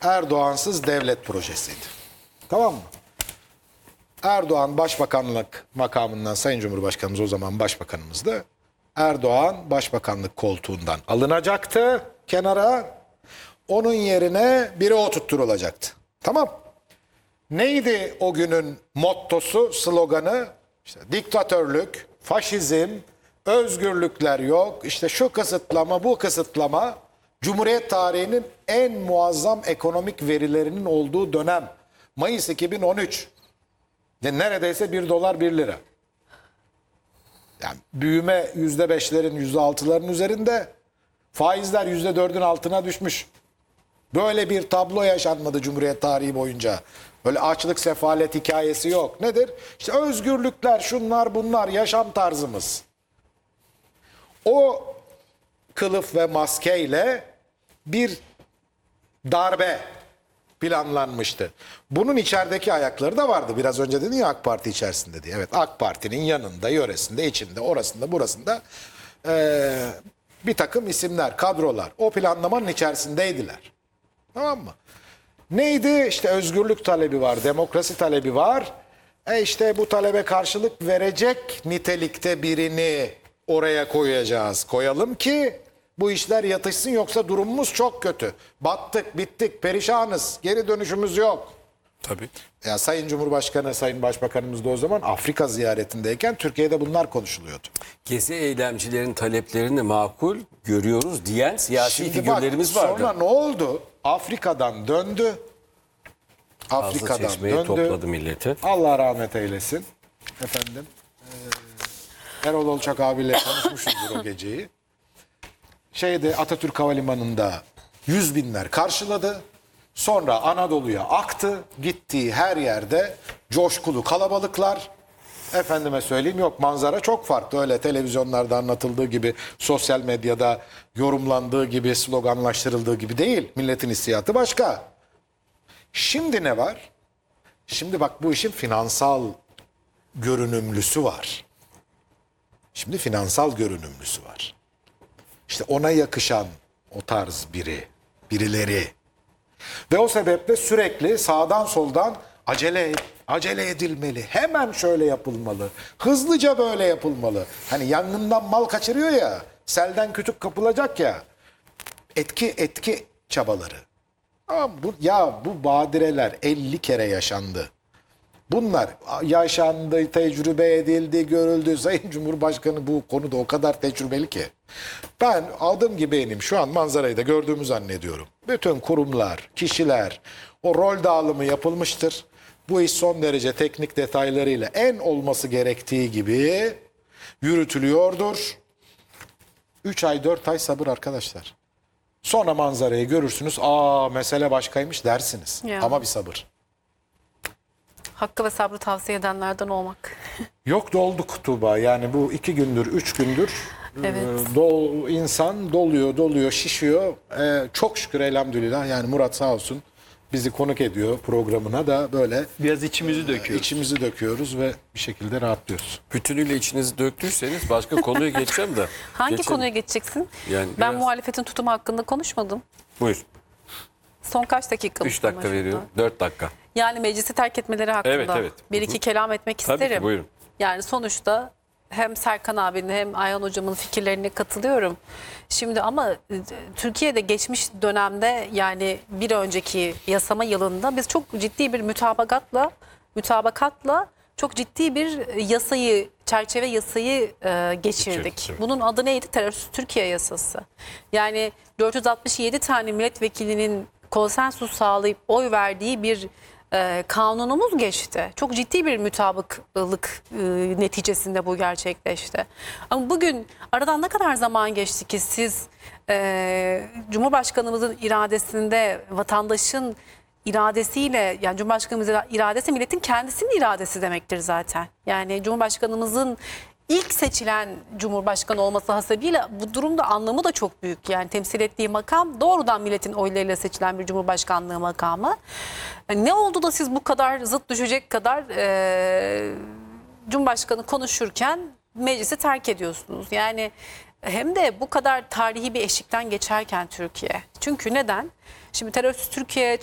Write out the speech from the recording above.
Erdoğansız devlet projesiydi. Tamam mı? Erdoğan başbakanlık makamından, Sayın Cumhurbaşkanımız o zaman başbakanımızdı. Erdoğan başbakanlık koltuğundan alınacaktı kenara. Onun yerine biri oturtturulacaktı. Tamam. Neydi o günün mottosu, sloganı? İşte diktatörlük, faşizm, özgürlükler yok. İşte şu kısıtlama, bu kısıtlama. Cumhuriyet tarihinin en muazzam ekonomik verilerinin olduğu dönem. Mayıs 2013. Neredeyse 1 dolar 1 lira. Yani büyüme %5'lerin, %6'ların üzerinde. Faizler %4'ün altına düşmüş. Böyle bir tablo yaşanmadı Cumhuriyet tarihi boyunca. Böyle açlık, sefalet hikayesi yok. Nedir? İşte özgürlükler, şunlar bunlar, yaşam tarzımız. O kılıf ve maskeyle bir darbe planlanmıştı. Bunun içerideki ayakları da vardı. Biraz önce dedin ya AK Parti içerisinde diye. Evet, AK Parti'nin yanında, yöresinde, içinde, orasında, burasında bir takım isimler, kadrolar o planlamanın içerisindeydiler. Tamam mı? Neydi? İşte özgürlük talebi var, demokrasi talebi var. İşte bu talebe karşılık verecek nitelikte birini oraya koyacağız. Koyalım ki bu işler yatışsın, yoksa durumumuz çok kötü. Battık, bittik, perişanız, geri dönüşümüz yok. Tabii. Ya Sayın Cumhurbaşkanı, Sayın Başbakanımız da o zaman Afrika ziyaretindeyken Türkiye'de bunlar konuşuluyordu. Gezi eylemcilerin taleplerini makul görüyoruz diyen siyasi figürlerimiz vardı. Sonra ne oldu? Afrika'dan döndü. Afrika'dan döndü. Topladı milleti. Allah rahmet eylesin. Efendim. Erol Olçak abiyle konuşmuşuzdur o geceyi. Atatürk Havalimanı'nda 100 binler karşıladı. Sonra Anadolu'ya aktı. Gittiği her yerde coşkulu kalabalıklar. Efendime söyleyeyim, yok manzara çok farklı. Öyle televizyonlarda anlatıldığı gibi, sosyal medyada yorumlandığı gibi, sloganlaştırıldığı gibi değil. Milletin hissiyatı başka. Şimdi ne var? Şimdi bak, bu işin finansal görünümlüsü var. Şimdi finansal görünümlüsü var. İşte ona yakışan o tarz birileri. Ve o sebeple sürekli sağdan soldan acele edilmeli. Hemen şöyle yapılmalı. Hızlıca böyle yapılmalı. Hani yangından mal kaçırıyor ya, selden kütük kapılacak ya. Etki çabaları. Ama bu badireler 50 kere yaşandı. Bunlar yaşandı, tecrübe edildi, görüldü. Sayın Cumhurbaşkanı bu konuda o kadar tecrübeli ki. Ben adım gibi eminim, şu an manzarayı da gördüğümü zannediyorum. Bütün kurumlar, kişiler, o rol dağılımı yapılmıştır. Bu iş son derece teknik detaylarıyla en olması gerektiği gibi yürütülüyordur. 3 ay 4 ay sabır arkadaşlar. Sonra manzarayı görürsünüz. Mesele başkaymış dersiniz. Ya. Ama bir sabır. Hakkı ve sabrı tavsiye edenlerden olmak. Yok, dolduk Tuğba. Yani bu 2 gündür, 3 gündür Evet. insan doluyor, şişiyor. Çok şükür, elhamdülillah. Yani Murat sağ olsun bizi konuk ediyor programına da, böyle Biraz içimizi döküyoruz. içimizi döküyoruz ve bir şekilde rahatlıyoruz. Bütünüyle içinizi döktüyseniz başka konuya geçeceğim de. Hangi Geçelim. konuya geçeceksin? Yani Ben biraz- muhalefetin tutumu hakkında konuşmadım. Buyur. Son kaç dakika? 3 dakika veriyorum. 4 dakika. Yani meclisi terk etmeleri hakkında Evet. bir iki kelam etmek Tabii isterim. ki, buyurun. Yani sonuçta hem Serkan abinin hem Ayhan hocamın fikirlerine katılıyorum. Şimdi ama Türkiye'de geçmiş dönemde, yani bir önceki yasama yılında biz çok ciddi bir mütabakatla çok ciddi bir çerçeve yasayı geçirdik. Evet. Bunun adı neydi? Terörsüz Türkiye yasası. Yani 467 tane milletvekilinin konsensus sağlayıp oy verdiği bir kanunumuz geçti. Çok ciddi bir mutabıklık neticesinde bu gerçekleşti. Ama bugün aradan ne kadar zaman geçti ki siz Cumhurbaşkanımızın iradesinde, vatandaşın iradesiyle, yani Cumhurbaşkanımızın iradesi milletin kendisinin iradesi demektir zaten. Yani Cumhurbaşkanımızın ilk seçilen Cumhurbaşkanı olması hasebiyle bu durumda anlamı da çok büyük. Yani temsil ettiği makam doğrudan milletin oylarıyla seçilen bir Cumhurbaşkanlığı makamı. Ne oldu da siz bu kadar zıt düşecek kadar Cumhurbaşkanı konuşurken meclisi terk ediyorsunuz? Yani hem de bu kadar tarihi bir eşikten geçerken Türkiye. Çünkü neden? Şimdi terörsüz Türkiye